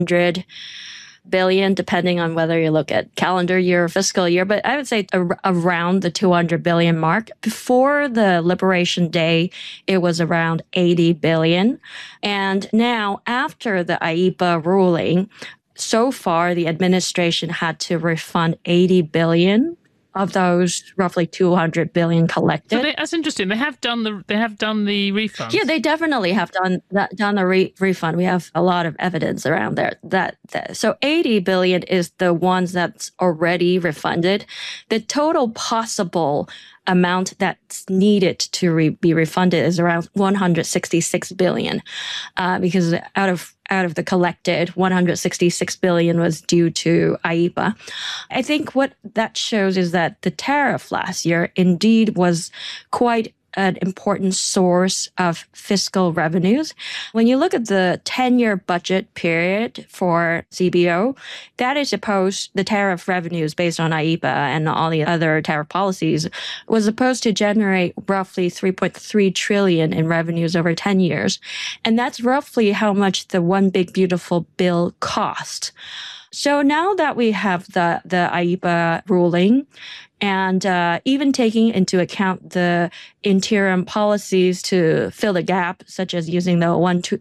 billion, depending on whether you look at calendar year or fiscal year, but I would say around the 200 billion mark. Before the Liberation Day, it was around 80 billion. And now, after the IEEPA ruling, so far the administration had to refund 80 billion of those roughly 200 billion collected. So that's interesting. They have done the refund. Yeah, they definitely have done the refund. We have a lot of evidence around there. So 80 billion is the ones that's already refunded. The total possible amount that's needed to be refunded is around 166 billion, because out of the collected, 166 billion was due to IEEPA. I think what that shows is that the tariff last year indeed was quite an important source of fiscal revenues. When you look at the 10-year budget period for CBO, that is supposed, the tariff revenues based on IEEPA and all the other tariff policies was supposed to generate roughly 3.3 trillion in revenues over 10 years. And that's roughly how much the One Big Beautiful Bill cost. So now that we have the IEEPA ruling, and even taking into account the interim policies to fill the gap, such as using the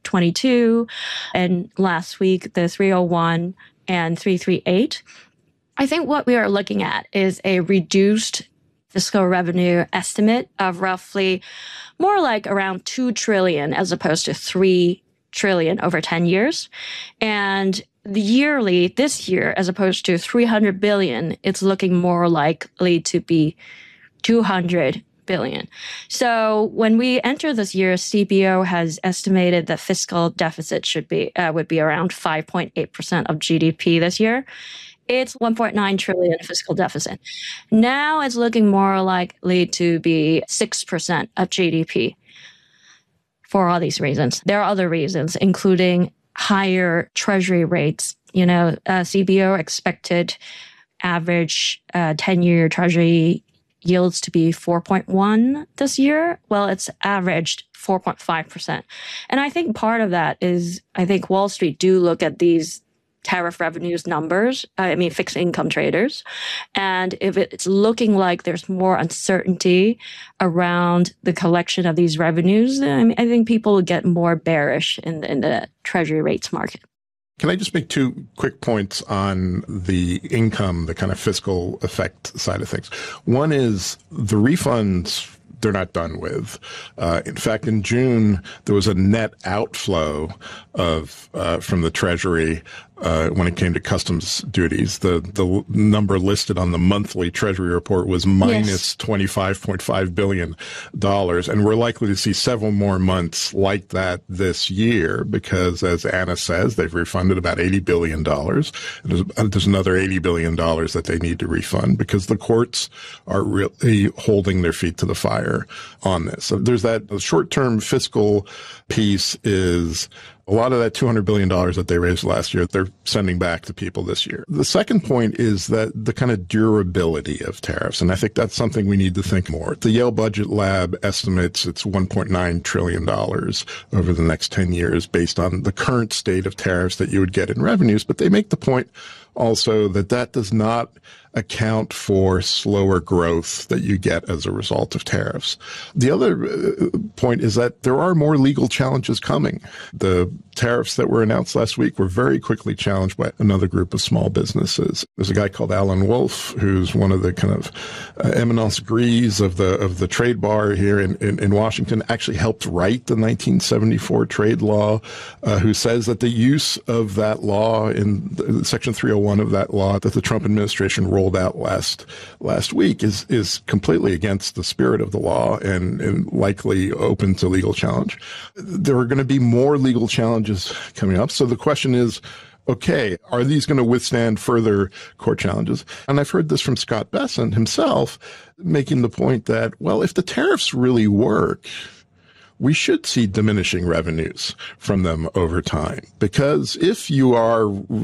122 and last week the 301 and 338, I think what we are looking at is a reduced fiscal revenue estimate of roughly more like around 2 trillion as opposed to 3 trillion over 10 years. And the yearly, this year, as opposed to 300 billion, it's looking more likely to be 200 billion. So when we enter this year, CBO has estimated that fiscal deficit would be around 5.8% of GDP this year. It's 1.9 trillion fiscal deficit. Now it's looking more likely to be 6% of GDP. For all these reasons. There are other reasons, including higher treasury rates. CBO expected average 10-year treasury yields to be 4.1 this year. Well, it's averaged 4.5%. And I think part of that is, I think Wall Street do look at these tariff revenues numbers, fixed income traders. And if it's looking like there's more uncertainty around the collection of these revenues, I think people will get more bearish in the treasury rates market. Can I just make two quick points on the income, the kind of fiscal effect side of things? One is the refunds they're not done with. In fact, in June, there was a net outflow from the Treasury when it came to customs duties. The number listed on the monthly Treasury report was minus $25.5 billion. And we're likely to see several more months like that this year because, as Anna says, they've refunded about $80 billion. There's another $80 billion that they need to refund because the courts are really holding their feet to the fire on this. So there's that short-term fiscal piece is a lot of that $200 billion that they raised last year, they're sending back to people this year. The second point is that the kind of durability of tariffs. And I think that's something we need to think more. The Yale Budget Lab estimates it's $1.9 trillion over the next 10 years based on the current state of tariffs that you would get in revenues. But they make the point also that does not account for slower growth that you get as a result of tariffs. The other point is that there are more legal challenges coming. The tariffs that were announced last week were very quickly challenged by another group of small businesses. There's a guy called Alan Wolf, who's one of the kind of eminence grise of the trade bar here in Washington, actually helped write the 1974 trade law, who says that the use of that law in Section 301 of that law that the Trump administration rolled out last week is completely against the spirit of the law and likely open to legal challenge. There are going to be more legal challenges coming up. So the question is, okay, are these going to withstand further court challenges? And I've heard this from Scott Bessent himself, making the point that, well, if the tariffs really work, we should see diminishing revenues from them over time. Because if you are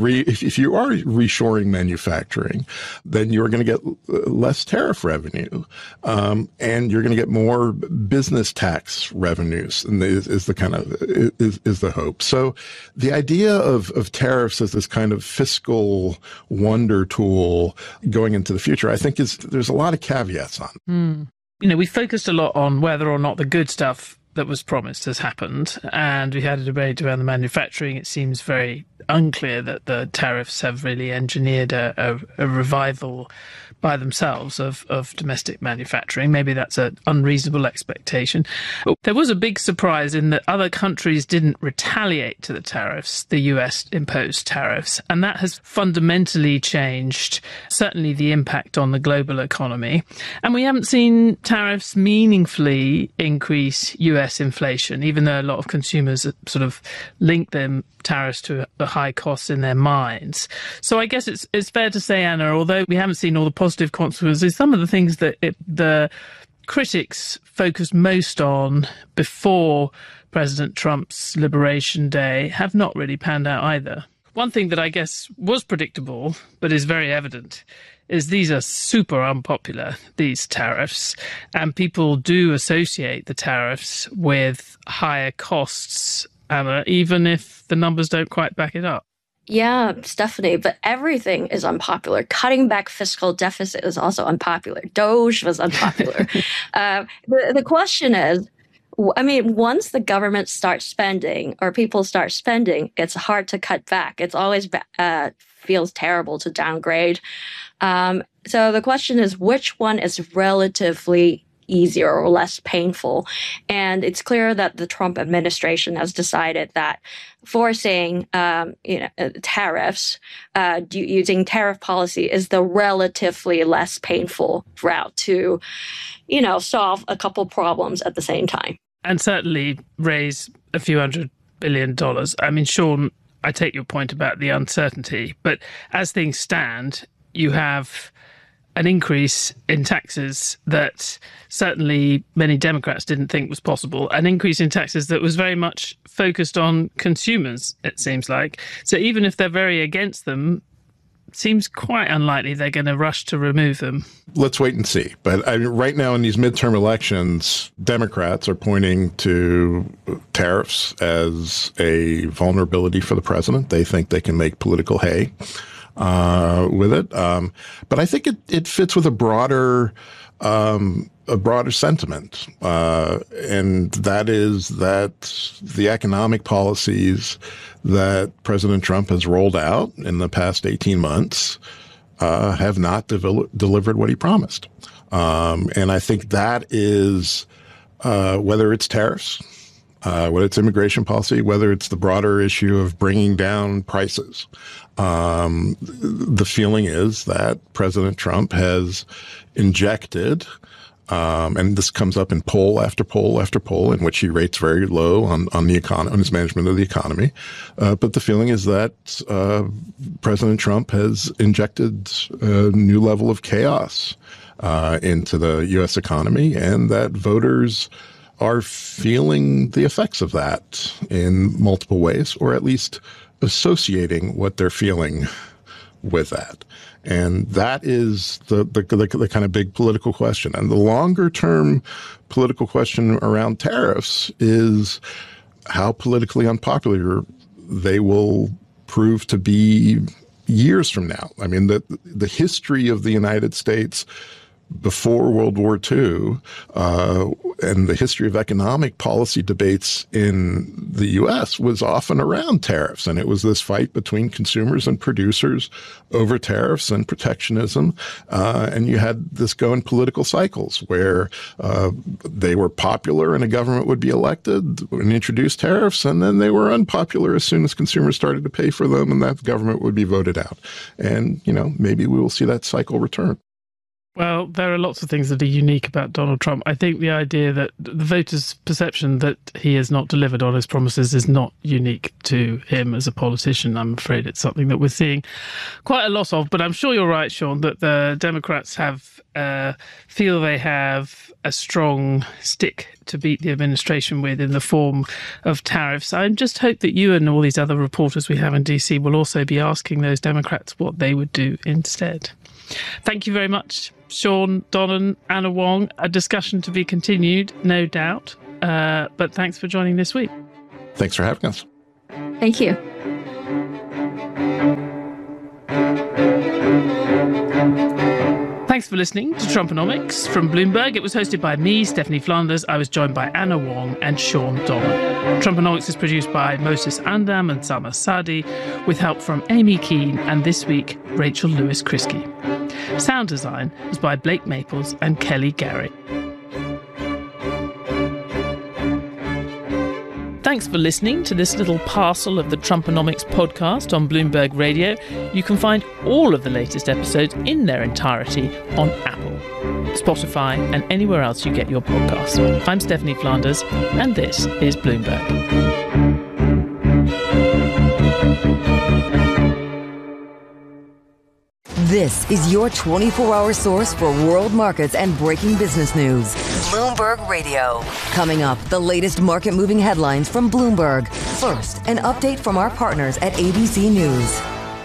reshoring manufacturing, then you're going to get less tariff revenue, and you're going to get more business tax revenues, and is the hope. So the idea of tariffs as this kind of fiscal wonder tool going into the future, I think there's a lot of caveats on. We focused a lot on whether or not the good stuff that was promised has happened, and we had a debate around the manufacturing. It seems very unclear that the tariffs have really engineered a revival by themselves of domestic manufacturing. Maybe that's an unreasonable expectation. There was a big surprise in that other countries didn't retaliate to the tariffs, the US imposed tariffs, and that has fundamentally changed certainly the impact on the global economy. And we haven't seen tariffs meaningfully increase US inflation, even though a lot of consumers sort of link them tariffs to the high costs in their minds. So I guess it's fair to say, Anna, although we haven't seen all the positive consequences, some of the things that the critics focused most on before President Trump's Liberation Day have not really panned out either. One thing that I guess was predictable, but is very evident, is these are super unpopular, these tariffs, and people do associate the tariffs with higher costs, Anna, even if the numbers don't quite back it up. Yeah, Stephanie, but everything is unpopular. Cutting back fiscal deficit is also unpopular. DOGE was unpopular. The question is, once the government starts spending or people start spending, it's hard to cut back. It's always feels terrible to downgrade. So the question is, which one is relatively easier or less painful? And it's clear that the Trump administration has decided that forcing tariffs, using tariff policy is the relatively less painful route to, solve a couple problems at the same time. And certainly raise a few $100 billion. Sean, I take your point about the uncertainty, but as things stand, you have an increase in taxes that certainly many Democrats didn't think was possible, an increase in taxes that was very much focused on consumers, it seems like. So even if they're very against them, it seems quite unlikely they're going to rush to remove them. Let's wait and see. But right now in these midterm elections, Democrats are pointing to tariffs as a vulnerability for the president. They think they can make political hay with it. But I think it fits with a broader sentiment. And that is that the economic policies that President Trump has rolled out in the past 18 months have not delivered what he promised. And I think that is, whether it's tariffs, whether it's immigration policy, whether it's the broader issue of bringing down prices. The feeling is that President Trump has injected, and this comes up in poll after poll after poll, in which he rates very low on the economy, on his management of the economy. But the feeling is that President Trump has injected a new level of chaos into the U.S. economy, and that voters are feeling the effects of that in multiple ways, or at least associating what they're feeling with that. And that is the kind of big political question. And the longer term political question around tariffs is how politically unpopular they will prove to be years from now. The history of the United States before World War II, and the history of economic policy debates in the U.S. was often around tariffs. And it was this fight between consumers and producers over tariffs and protectionism. And you had this go in political cycles where they were popular and a government would be elected and introduce tariffs, and then they were unpopular as soon as consumers started to pay for them, and that government would be voted out. And, maybe we will see that cycle return. Well, there are lots of things that are unique about Donald Trump. I think the idea that the voters' perception that he has not delivered on his promises is not unique to him as a politician. I'm afraid it's something that we're seeing quite a lot of. But I'm sure you're right, Sean, that the Democrats feel they have a strong stick to beat the administration with in the form of tariffs. I just hope that you and all these other reporters we have in DC will also be asking those Democrats what they would do instead. Thank you very much, Sean Donnan, Anna Wong. A discussion to be continued, no doubt. But thanks for joining this week. Thanks for having us. Thank you. Thanks for listening to Trumponomics from Bloomberg. It was hosted by me, Stephanie Flanders. I was joined by Anna Wong and Sean Donnan. Trumponomics is produced by Moses Andam and Sama Sadi, with help from Amy Keane and this week, Rachel Lewis-Krisky. Sound design was by Blake Maples and Kelly Garrett. Thanks for listening to this little parcel of the Trumponomics podcast on Bloomberg Radio. You can find all of the latest episodes in their entirety on Apple, Spotify, and anywhere else you get your podcasts. I'm Stephanie Flanders, and this is Bloomberg. This is your 24-hour source for world markets and breaking business news. Bloomberg Radio. Coming up, the latest market-moving headlines from Bloomberg. First, an update from our partners at ABC News.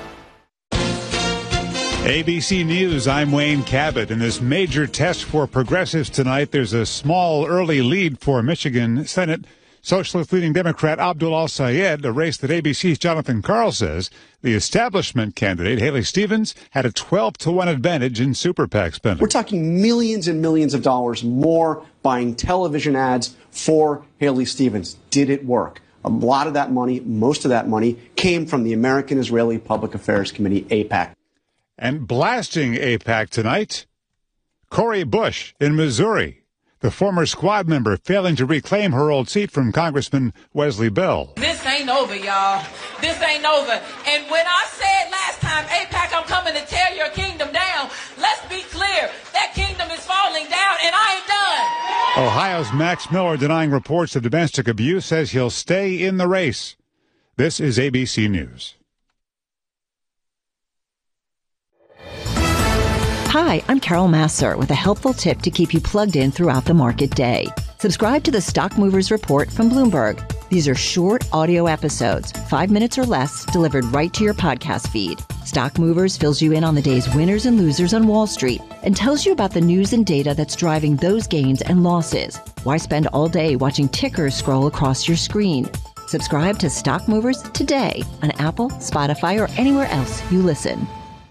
ABC News, I'm Wayne Cabot. In this major test for progressives tonight, there's a small early lead for Michigan Senate Socialist leading Democrat Abdul Al-Sayed, a race that ABC's Jonathan Karl says the establishment candidate, Haley Stevens, had a 12-1 advantage in super PAC spending. We're talking millions and millions of dollars more buying television ads for Haley Stevens. Did it work? A lot of that money, most of that money, came from the American Israeli Public Affairs Committee, AIPAC. And blasting AIPAC tonight, Cori Bush in Missouri, the former squad member failing to reclaim her old seat from Congressman Wesley Bell. This ain't over, y'all. This ain't over. And when I said last time, AIPAC, I'm coming to tear your kingdom down, let's be clear, that kingdom is falling down, and I ain't done. Ohio's Max Miller, denying reports of domestic abuse, says he'll stay in the race. This is ABC News. Hi, I'm Carol Massar with a helpful tip to keep you plugged in throughout the market day. Subscribe to the Stock Movers Report from Bloomberg. These are short audio episodes, 5 minutes or less, delivered right to your podcast feed. Stock Movers fills you in on the day's winners and losers on Wall Street and tells you about the news and data that's driving those gains and losses. Why spend all day watching tickers scroll across your screen? Subscribe to Stock Movers today on Apple, Spotify, or anywhere else you listen.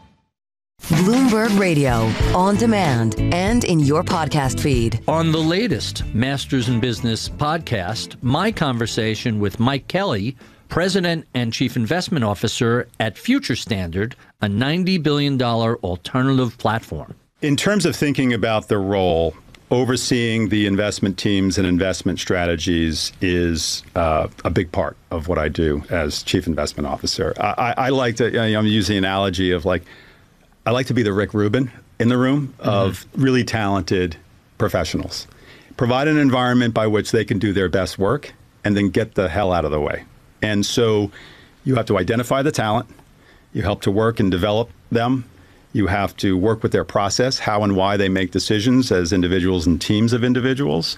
Bloomberg Radio, on demand and in your podcast feed. On the latest Masters in Business podcast, my conversation with Mike Kelly, President and Chief Investment Officer at Future Standard, a $90 billion alternative platform. In terms of thinking about the role, overseeing the investment teams and investment strategies is a big part of what I do as Chief Investment Officer. I like to, I'm using the analogy of I like to be the Rick Rubin in the room of really talented professionals. Provide an environment by which they can do their best work and then get the hell out of the way. And so you have to identify the talent. You help to work and develop them. You have to work with their process, how and why they make decisions as individuals and teams of individuals.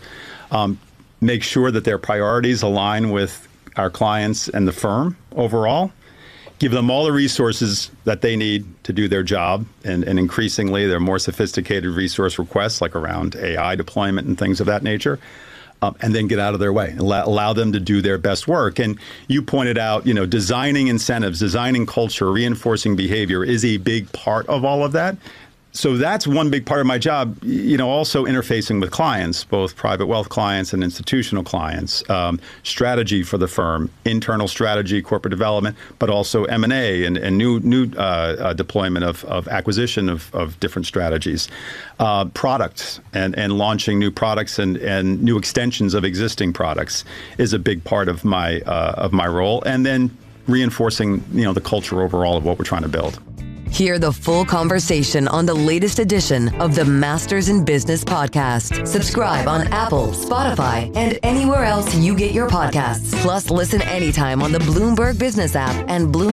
Make sure that their priorities align with our clients and the firm overall. Give them all the resources that they need to do their job, and increasingly there are more sophisticated resource requests like around AI deployment and things of that nature, and then get out of their way and allow them to do their best work. And you pointed out, designing incentives, designing culture, reinforcing behavior is a big part of all of that. So that's one big part of my job, also interfacing with clients, both private wealth clients and institutional clients, strategy for the firm, internal strategy, corporate development, but also M&A and new deployment of acquisition of different strategies, products and launching new products and new extensions of existing products is a big part of my role. And then reinforcing, the culture overall of what we're trying to build. Hear the full conversation on the latest edition of the Masters in Business podcast. Subscribe on Apple, Spotify, and anywhere else you get your podcasts. Plus, listen anytime on the Bloomberg Business app and Bloomberg